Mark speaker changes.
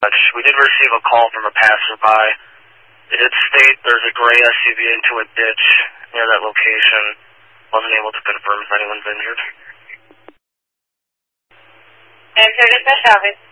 Speaker 1: We did receive a call from a passerby. It did state there's a gray SUV into a ditch near that location. Wasn't able to confirm if anyone's injured.
Speaker 2: And dispatch office.